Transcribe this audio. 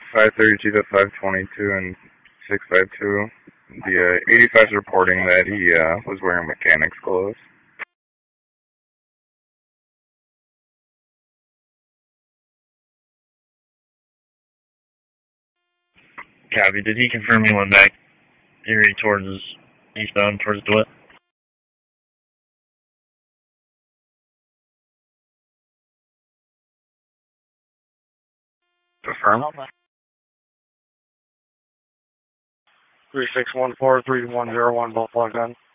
532 to 522 and 652. The 85 is reporting that he was wearing mechanic's clothes. Copy. Did he confirm he went back Erie towards eastbound towards DeWitt? Affirm. 3614-3101, both logged on.